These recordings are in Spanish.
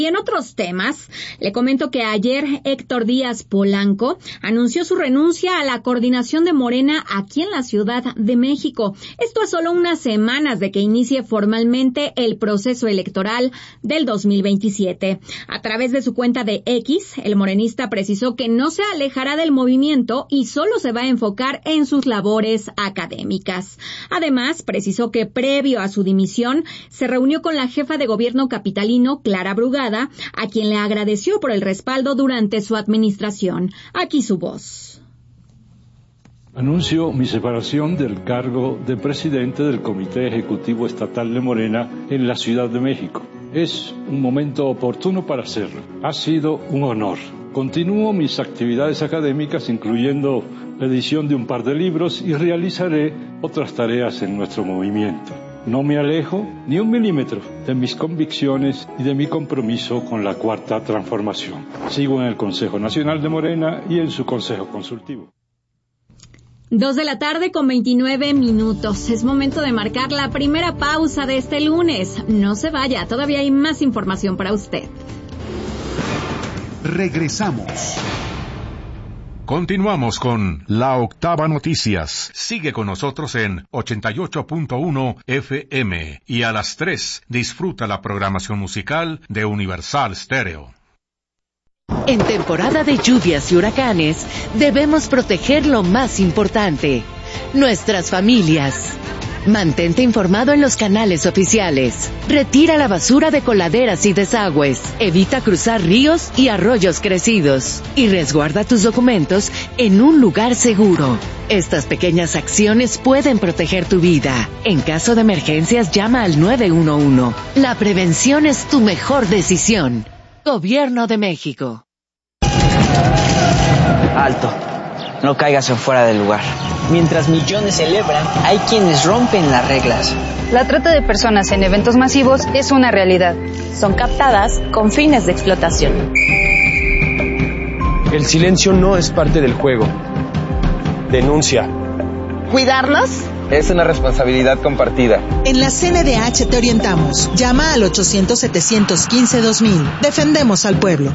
Y en otros temas, le comento que ayer Héctor Díaz Polanco anunció su renuncia a la coordinación de Morena aquí en la Ciudad de México. Esto a solo unas semanas de que inicie formalmente el proceso electoral del 2027. A través de su cuenta de X, el morenista precisó que no se alejará del movimiento y solo se va a enfocar en sus labores académicas. Además, precisó que previo a su dimisión, se reunió con la jefa de gobierno capitalino, Clara Brugada, a quien le agradeció por el respaldo durante su administración. Aquí su voz. Anuncio mi separación del cargo de presidente del Comité Ejecutivo Estatal de Morena en la Ciudad de México. Es un momento oportuno para hacerlo. Ha sido un honor. Continúo mis actividades académicas, incluyendo la edición de un par de libros, y realizaré otras tareas en nuestro movimiento. No me alejo ni un milímetro de mis convicciones y de mi compromiso con la Cuarta Transformación. Sigo en el Consejo Nacional de Morena y en su Consejo Consultivo. 2:29 p.m. Es momento de marcar la primera pausa de este lunes. No se vaya, todavía hay más información para usted. Regresamos. Continuamos con La Octava Noticias. Sigue con nosotros en 88.1 FM y a las 3 disfruta la programación musical de Universal Stereo. En temporada de lluvias y huracanes, debemos proteger lo más importante, nuestras familias. Mantente informado en los canales oficiales. Retira la basura de coladeras y desagües. Evita cruzar ríos y arroyos crecidos. Y resguarda tus documentos en un lugar seguro. Estas pequeñas acciones pueden proteger tu vida. En caso de emergencias, llama al 911. La prevención es tu mejor decisión. Gobierno de México. Alto. No caigas en fuera del lugar. Mientras millones celebran, hay quienes rompen las reglas. La trata de personas en eventos masivos es una realidad. Son captadas con fines de explotación. El silencio no es parte del juego. Denuncia. ¿Cuidarnos? Es una responsabilidad compartida. En la CNDH te orientamos. Llama al 800-715-2000. Defendemos al pueblo.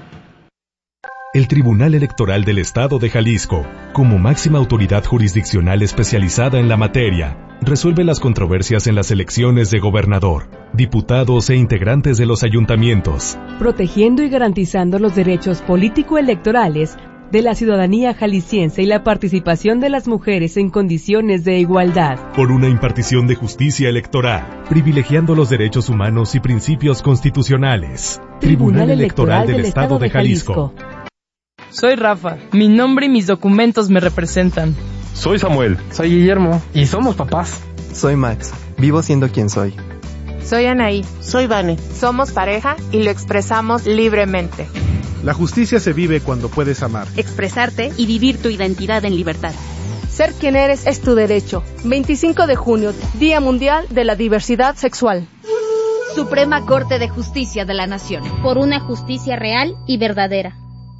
El Tribunal Electoral del Estado de Jalisco, como máxima autoridad jurisdiccional especializada en la materia, resuelve las controversias en las elecciones de gobernador, diputados e integrantes de los ayuntamientos, protegiendo y garantizando los derechos político-electorales de la ciudadanía jalisciense y la participación de las mujeres en condiciones de igualdad. Por una impartición de justicia electoral, privilegiando los derechos humanos y principios constitucionales. Tribunal Electoral del Estado de Jalisco. Soy Rafa, mi nombre y mis documentos me representan. Soy Samuel. Soy Guillermo, y somos papás. Soy Max, vivo siendo quien soy. Soy Anaí. Soy Vane. Somos pareja y lo expresamos libremente. La justicia se vive cuando puedes amar, expresarte y vivir tu identidad en libertad. Ser quien eres es tu derecho. 25 de junio, Día Mundial de la Diversidad Sexual. Suprema Corte de Justicia de la Nación. Por una justicia real y verdadera.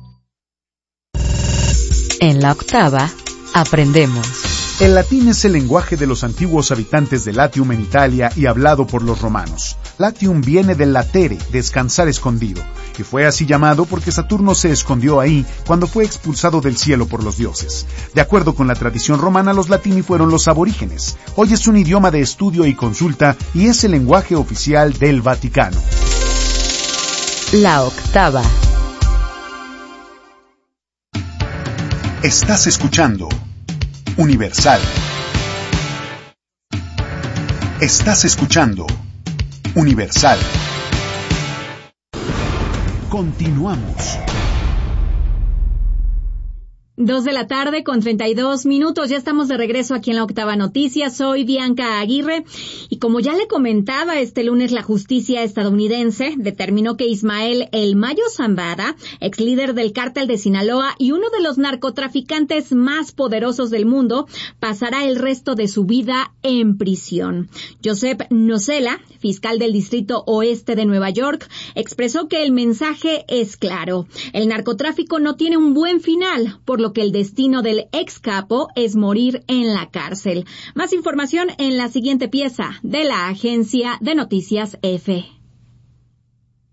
En la octava, aprendemos. El latín es el lenguaje de los antiguos habitantes de Latium en Italia y hablado por los romanos. Latium viene del latere, descansar escondido, y fue así llamado porque Saturno se escondió ahí cuando fue expulsado del cielo por los dioses. De acuerdo con la tradición romana, los latini fueron los aborígenes. Hoy es un idioma de estudio y consulta y es el lenguaje oficial del Vaticano. La octava. Estás escuchando Universal. Estás escuchando Universal. Continuamos. 2:32 p.m. Ya estamos de regreso aquí en la Octava Noticias. Soy Bianca Aguirre y como ya le comentaba, este lunes la justicia estadounidense determinó que Ismael El Mayo Zambada, ex líder del cártel de Sinaloa y uno de los narcotraficantes más poderosos del mundo, pasará el resto de su vida en prisión. Joseph Nocella, fiscal del Distrito Oeste de Nueva York, expresó que el mensaje es claro. El narcotráfico no tiene un buen final, por lo que el destino del ex capo es morir en la cárcel. Más información en la siguiente pieza de la agencia de noticias EFE.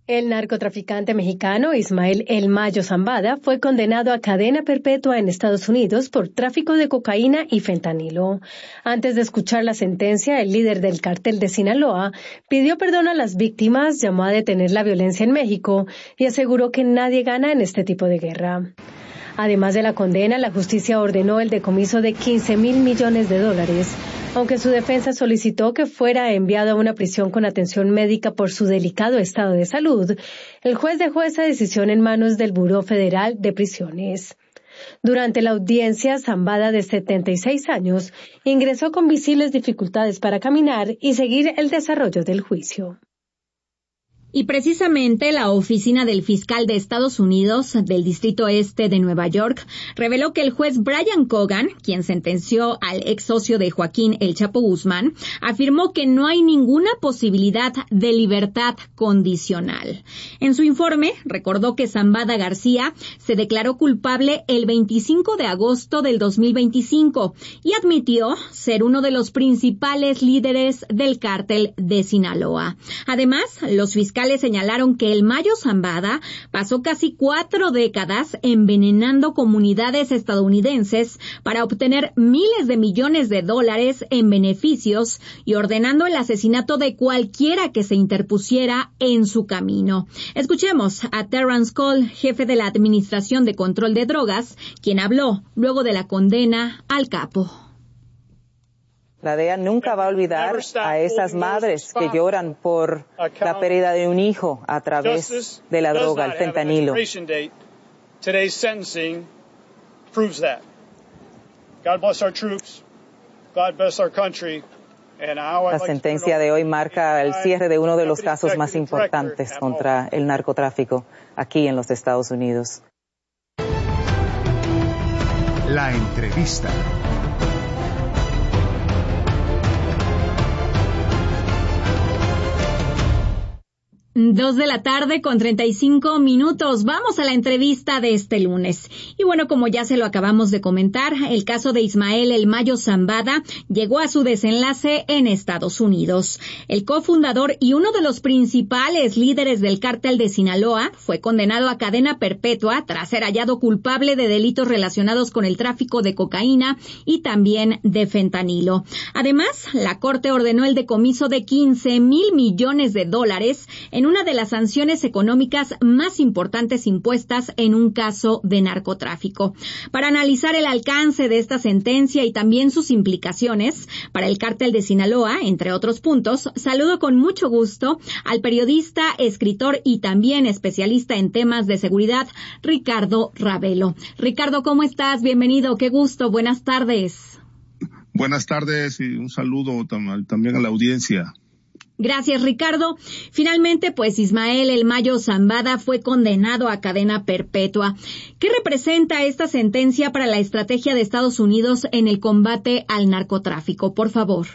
El narcotraficante mexicano Ismael El Mayo Zambada fue condenado a cadena perpetua en Estados Unidos por tráfico de cocaína y fentanilo. Antes de escuchar la sentencia, el líder del cártel de Sinaloa pidió perdón a las víctimas, llamó a detener la violencia en México y aseguró que nadie gana en este tipo de guerra. Además de la condena, la justicia ordenó el decomiso de $15,000 millones, aunque su defensa solicitó que fuera enviado a una prisión con atención médica por su delicado estado de salud. El juez dejó esa decisión en manos del Buró Federal de Prisiones. Durante la audiencia, Zambada, de 76 años, ingresó con visibles dificultades para caminar y seguir el desarrollo del juicio. Y precisamente la oficina del fiscal de Estados Unidos del Distrito Este de Nueva York reveló que el juez Brian Cogan, quien sentenció al ex socio de Joaquín El Chapo Guzmán, afirmó que no hay ninguna posibilidad de libertad condicional. En su informe recordó que Zambada García se declaró culpable el 25 de agosto del 2025 y admitió ser uno de los principales líderes del cártel de Sinaloa. Además, los fiscales señalaron que el Mayo Zambada pasó casi 4 décadas envenenando comunidades estadounidenses para obtener miles de millones de dólares en beneficios y ordenando el asesinato de cualquiera que se interpusiera en su camino. Escuchemos a Terrence Cole, jefe de la Administración de Control de Drogas, quien habló luego de la condena al capo. La DEA nunca va a olvidar a esas madres que lloran por la pérdida de un hijo a través de la droga, el fentanilo. La sentencia de hoy marca el cierre de uno de los casos más importantes contra el narcotráfico aquí en los Estados Unidos. La entrevista. 2:35 p.m. Vamos a la entrevista de este lunes. Y bueno, como ya se lo acabamos de comentar, el caso de Ismael El Mayo Zambada llegó a su desenlace en Estados Unidos. El cofundador y uno de los principales líderes del cártel de Sinaloa fue condenado a cadena perpetua tras ser hallado culpable de delitos relacionados con el tráfico de cocaína y también de fentanilo. Además, la Corte ordenó el decomiso de $15,000 millones en una de las sanciones económicas más importantes impuestas en un caso de narcotráfico. Para analizar el alcance de esta sentencia y también sus implicaciones para el cártel de Sinaloa, entre otros puntos, saludo con mucho gusto al periodista, escritor y también especialista en temas de seguridad, Ricardo Ravelo. Ricardo, ¿cómo estás? Bienvenido, qué gusto, buenas tardes. Buenas tardes y un saludo también a la audiencia. Gracias, Ricardo. Finalmente, pues Ismael El Mayo Zambada fue condenado a cadena perpetua. ¿Qué representa esta sentencia para la estrategia de Estados Unidos en el combate al narcotráfico? Por favor.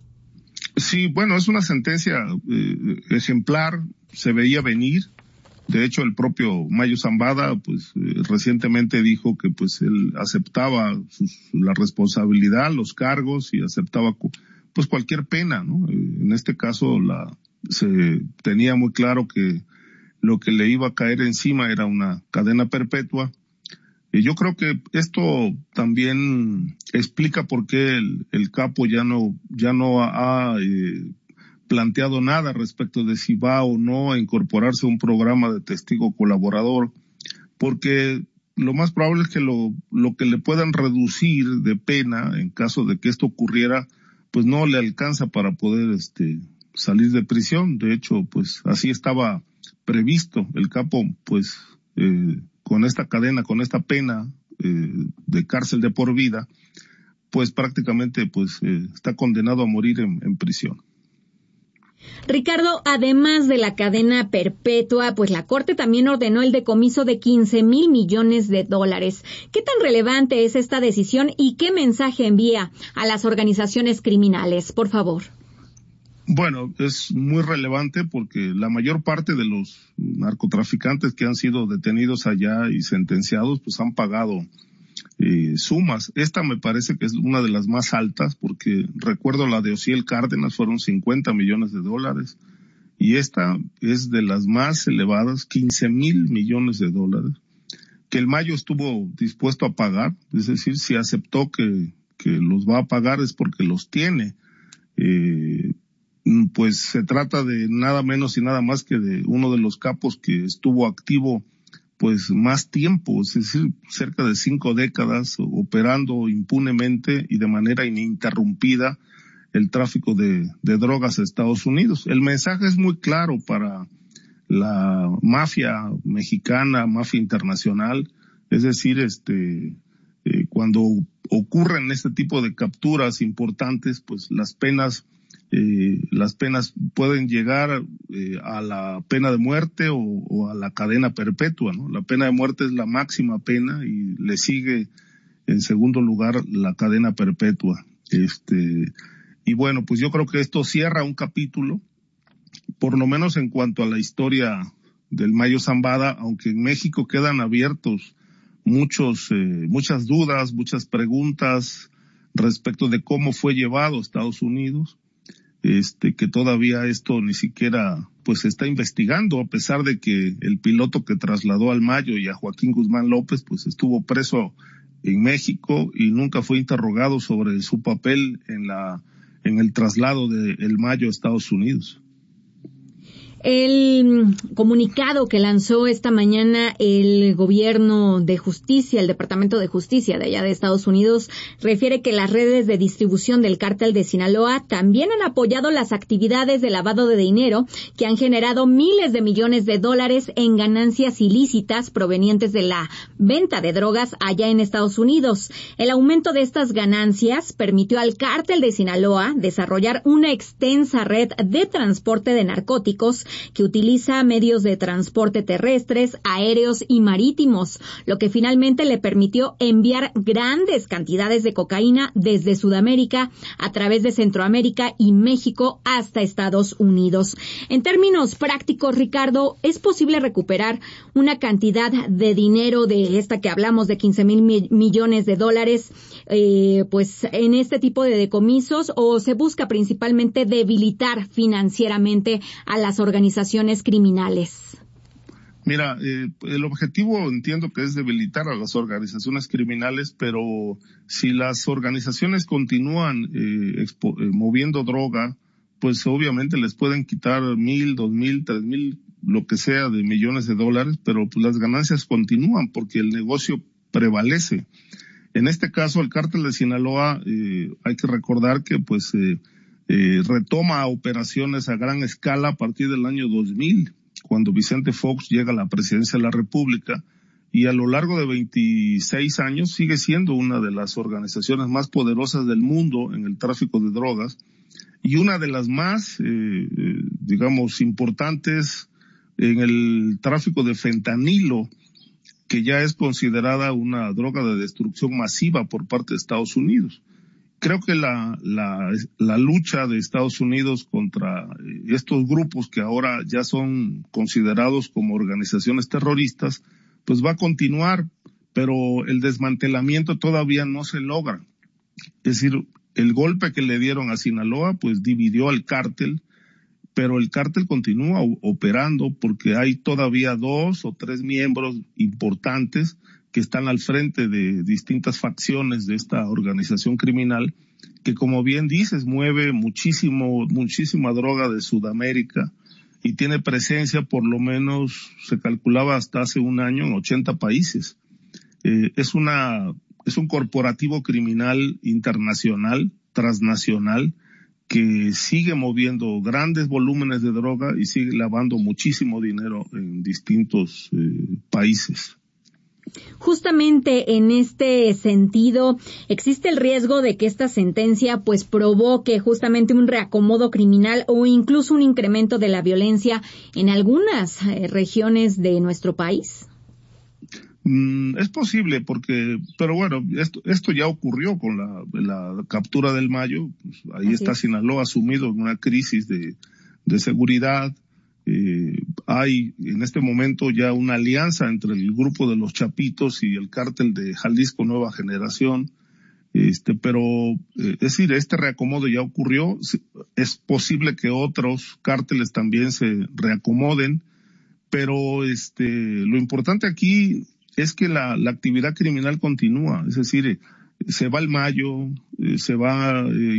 Sí, bueno, es una sentencia ejemplar, se veía venir. De hecho, el propio Mayo Zambada, pues, recientemente dijo que, pues, él aceptaba la responsabilidad, los cargos y aceptaba pues cualquier pena, ¿no? En este caso se tenía muy claro que lo que le iba a caer encima era una cadena perpetua. Y yo creo que esto también explica por qué el capo ya no ha planteado nada respecto de si va o no a incorporarse a un programa de testigo colaborador, porque lo más probable es que lo que le puedan reducir de pena en caso de que esto ocurriera, pues no le alcanza para poder salir de prisión. De hecho, pues así estaba previsto. El capo, pues, con esta cadena, con esta pena de cárcel de por vida, pues prácticamente pues está condenado a morir en prisión. Ricardo, además de la cadena perpetua, pues la Corte también ordenó el decomiso de $15,000 millones. ¿Qué tan relevante es esta decisión y qué mensaje envía a las organizaciones criminales? Por favor. Bueno, es muy relevante porque la mayor parte de los narcotraficantes que han sido detenidos allá y sentenciados, pues han pagado sumas. Esta me parece que es una de las más altas porque recuerdo la de Osiel Cárdenas fueron $50 millones y esta es de las más elevadas, 15,000 millones de dólares, que el Mayo estuvo dispuesto a pagar, es decir, si aceptó que los va a pagar es porque los tiene. Pues se trata de nada menos y nada más que de uno de los capos que estuvo activo pues más tiempo, es decir, cerca de 5 décadas operando impunemente y de manera ininterrumpida el tráfico de drogas a Estados Unidos. El mensaje es muy claro para la mafia mexicana, mafia internacional, es decir, cuando ocurren este tipo de capturas importantes, pues las penas pueden llegar a la pena de muerte o a la cadena perpetua, ¿no? La pena de muerte es la máxima pena y le sigue en segundo lugar la cadena perpetua. Y bueno, pues yo creo que esto cierra un capítulo, por lo menos en cuanto a la historia del Mayo Zambada, aunque en México quedan abiertos muchas dudas, muchas preguntas respecto de cómo fue llevado a Estados Unidos, que todavía esto ni siquiera pues se está investigando, a pesar de que el piloto que trasladó al Mayo y a Joaquín Guzmán López pues estuvo preso en México y nunca fue interrogado sobre su papel en el traslado del Mayo a Estados Unidos. El comunicado que lanzó esta mañana el gobierno de justicia, el Departamento de Justicia de allá de Estados Unidos, refiere que las redes de distribución del cártel de Sinaloa también han apoyado las actividades de lavado de dinero que han generado miles de millones de dólares en ganancias ilícitas provenientes de la venta de drogas allá en Estados Unidos. El aumento de estas ganancias permitió al cártel de Sinaloa desarrollar una extensa red de transporte de narcóticos que utiliza medios de transporte terrestres, aéreos y marítimos, lo que finalmente le permitió enviar grandes cantidades de cocaína desde Sudamérica a través de Centroamérica y México hasta Estados Unidos. En términos prácticos, Ricardo, ¿es posible recuperar una cantidad de dinero de esta que hablamos de 15,000 millones de dólares pues en este tipo de decomisos, o se busca principalmente debilitar financieramente a las organizaciones criminales? Mira, el objetivo entiendo que es debilitar a las organizaciones criminales, pero si las organizaciones continúan moviendo droga, pues obviamente les pueden quitar 1,000, 2,000, 3,000, lo que sea de millones de dólares, pero pues las ganancias continúan porque el negocio prevalece. En este caso, el cártel de Sinaloa, hay que recordar que pues retoma operaciones a gran escala a partir del año 2000, cuando Vicente Fox llega a la presidencia de la República, y a lo largo de 26 años sigue siendo una de las organizaciones más poderosas del mundo en el tráfico de drogas, y una de las más, digamos, importantes en el tráfico de fentanilo, que ya es considerada una droga de destrucción masiva por parte de Estados Unidos. Creo que la lucha de Estados Unidos contra estos grupos que ahora ya son considerados como organizaciones terroristas, pues va a continuar, pero el desmantelamiento todavía no se logra. Es decir, el golpe que le dieron a Sinaloa, pues dividió al cártel, pero el cártel continúa operando porque hay todavía 2 o 3 miembros importantes que están al frente de distintas facciones de esta organización criminal que, como bien dices, mueve muchísima droga de Sudamérica y tiene presencia, por lo menos se calculaba hasta hace un año, en 80 países. Es un corporativo criminal internacional, transnacional, que sigue moviendo grandes volúmenes de droga y sigue lavando muchísimo dinero en distintos países. Justamente en este sentido, ¿existe el riesgo de que esta sentencia pues provoque justamente un reacomodo criminal o incluso un incremento de la violencia en algunas regiones de nuestro país? Es posible pero bueno, esto ya ocurrió con la captura del Mayo. Pues ahí está Sinaloa sumido en una crisis de seguridad. Hay en este momento ya una alianza entre el grupo de los Chapitos y el cártel de Jalisco Nueva Generación. Pero, es decir, este reacomodo ya ocurrió. Es posible que otros cárteles también se reacomoden, pero lo importante aquí es que la actividad criminal continúa. Es decir, se va el Mayo, se va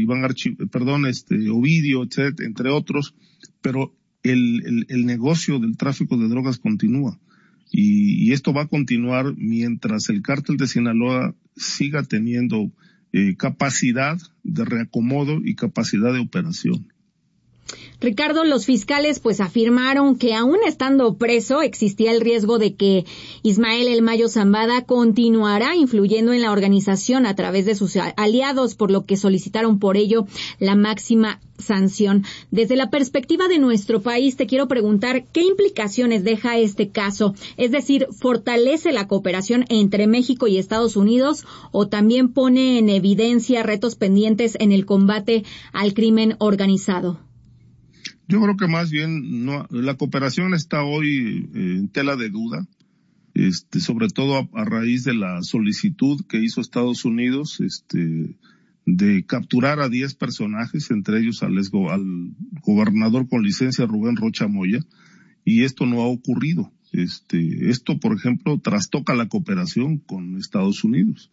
Ovidio, etcétera, entre otros, pero el negocio del tráfico de drogas continúa. Y esto va a continuar mientras el cártel de Sinaloa siga teniendo capacidad de reacomodo y capacidad de operación. Ricardo, los fiscales pues afirmaron que aún estando preso existía el riesgo de que Ismael El Mayo Zambada continuará influyendo en la organización a través de sus aliados, por lo que solicitaron por ello la máxima sanción. Desde la perspectiva de nuestro país, te quiero preguntar qué implicaciones deja este caso. Es decir, ¿fortalece la cooperación entre México y Estados Unidos o también pone en evidencia retos pendientes en el combate al crimen organizado? Yo creo que más bien la cooperación está hoy en tela de duda, sobre todo a raíz de la solicitud que hizo Estados Unidos, de capturar a 10 personajes, entre ellos al gobernador con licencia Rubén Rocha Moya, y esto no ha ocurrido. Esto, por ejemplo, trastoca la cooperación con Estados Unidos.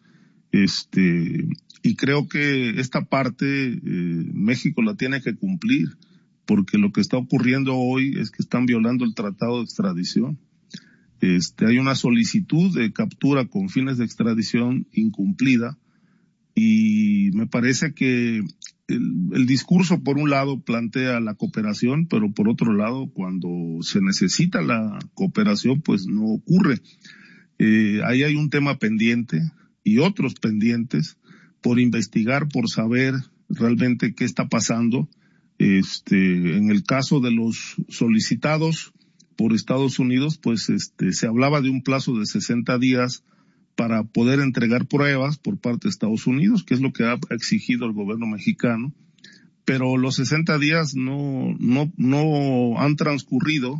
Y creo que esta parte México la tiene que cumplir, porque lo que está ocurriendo hoy es que están violando el tratado de extradición. Hay una solicitud de captura con fines de extradición incumplida, y me parece que el discurso por un lado plantea la cooperación, pero por otro lado cuando se necesita la cooperación pues no ocurre. Ahí hay un tema pendiente y otros pendientes por investigar, por saber realmente qué está pasando. En el caso de los solicitados por Estados Unidos, pues se hablaba de un plazo de 60 días para poder entregar pruebas por parte de Estados Unidos, que es lo que ha exigido el gobierno mexicano, pero los 60 días no han transcurrido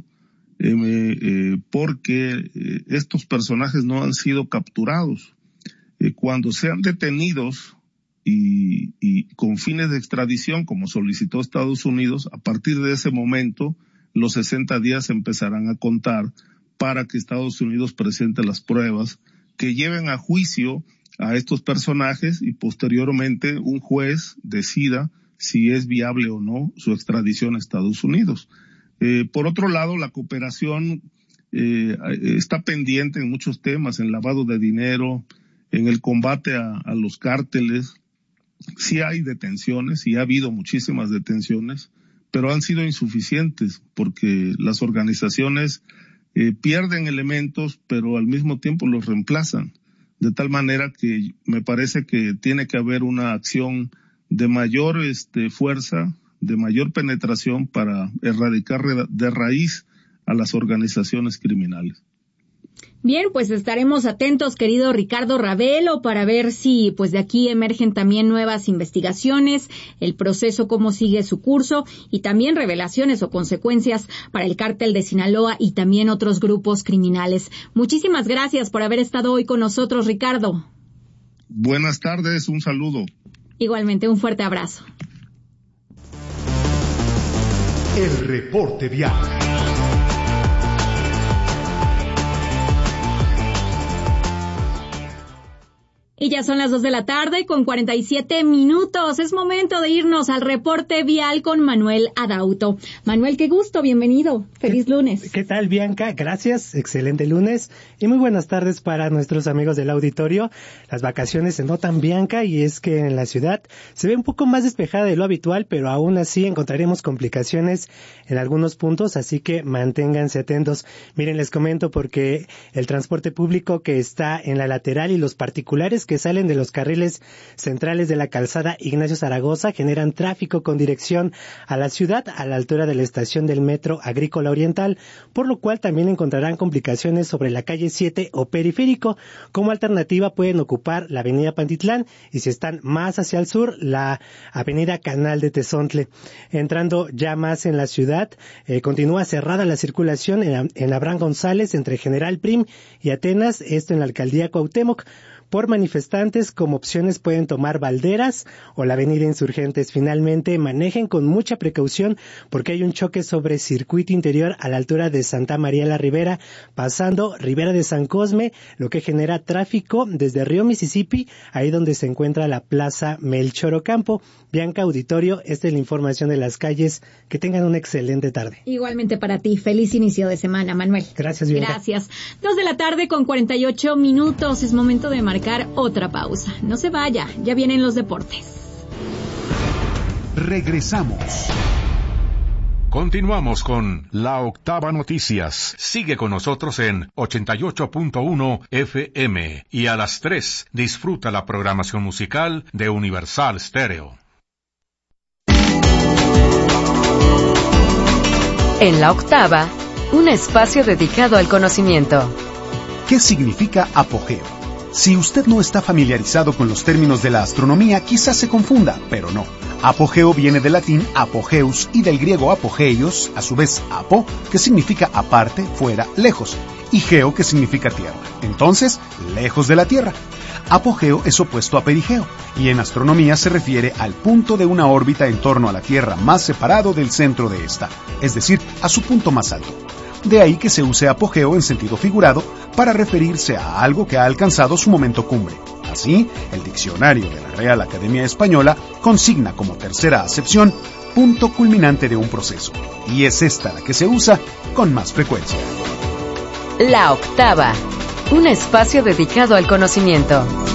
porque estos personajes no han sido capturados. Cuando sean detenidos y con fines de extradición, como solicitó Estados Unidos, a partir de ese momento los 60 días empezarán a contar para que Estados Unidos presente las pruebas que lleven a juicio a estos personajes y posteriormente un juez decida si es viable o no su extradición a Estados Unidos. Por otro lado, la cooperación está pendiente en muchos temas, en lavado de dinero, en el combate a los cárteles. Sí hay detenciones y ha habido muchísimas detenciones, pero han sido insuficientes porque las organizaciones pierden elementos, pero al mismo tiempo los reemplazan, de tal manera que me parece que tiene que haber una acción de mayor fuerza, de mayor penetración para erradicar de raíz a las organizaciones criminales. Bien, pues estaremos atentos, querido Ricardo Ravelo, para ver si pues de aquí emergen también nuevas investigaciones, el proceso cómo sigue su curso y también revelaciones o consecuencias para el cártel de Sinaloa y también otros grupos criminales. Muchísimas gracias por haber estado hoy con nosotros, Ricardo. Buenas tardes, un saludo. Igualmente, un fuerte abrazo. El reporte vial. Y ya son las 2 de la tarde con 47 minutos. Es momento de irnos al reporte vial con Manuel Adauto. Manuel, qué gusto, bienvenido. Feliz lunes. ¿Qué tal, Bianca? Gracias, excelente lunes. Y muy buenas tardes para nuestros amigos del auditorio. Las vacaciones se notan, Bianca, y es que en la ciudad se ve un poco más despejada de lo habitual, pero aún así encontraremos complicaciones en algunos puntos, así que manténganse atentos. Miren, les comento porque el transporte público que está en la lateral y los particulares que salen de los carriles centrales de la calzada Ignacio Zaragoza generan tráfico con dirección a la ciudad a la altura de la estación del Metro Agrícola Oriental, por lo cual también encontrarán complicaciones sobre la calle 7 o Periférico. Como alternativa pueden ocupar la avenida Pantitlán y si están más hacia el sur, la avenida Canal de Tezontle. Entrando ya más en la ciudad, continúa cerrada la circulación en Abraham González entre General Prim y Atenas, esto en la alcaldía Cuauhtémoc. por manifestantes. Como opciones pueden tomar Valderas o la avenida Insurgentes. Finalmente, manejen con mucha precaución porque hay un choque sobre circuito interior a la altura de Santa María la Ribera, pasando Ribera de San Cosme, lo que genera tráfico desde Río Mississippi, ahí donde se encuentra la Plaza Melchor Ocampo. Bianca, auditorio, esta es la información de las calles. Que tengan una excelente tarde. Igualmente para ti. Feliz inicio de semana, Manuel. Gracias, Bianca. Gracias. 2:48 p.m. Es momento de marcar otra pausa. No se vaya, ya vienen los deportes. Regresamos. Continuamos con La Octava Noticias. Sigue con nosotros en 88.1 FM y a las 3 disfruta la programación musical de Universal Stereo. En La Octava, un espacio dedicado al conocimiento. ¿Qué significa apogeo? Si usted no está familiarizado con los términos de la astronomía, quizás se confunda, pero no. Apogeo viene del latín apogeus y del griego apogeios, a su vez apo, que significa aparte, fuera, lejos, y geo, que significa tierra. Entonces, lejos de la Tierra. Apogeo es opuesto a perigeo, y en astronomía se refiere al punto de una órbita en torno a la Tierra más separado del centro de esta, es decir, a su punto más alto. De ahí que se use apogeo en sentido figurado para referirse a algo que ha alcanzado su momento cumbre. Así, el diccionario de la Real Academia Española consigna como tercera acepción punto culminante de un proceso, y es esta la que se usa con más frecuencia. La Octava, un espacio dedicado al conocimiento.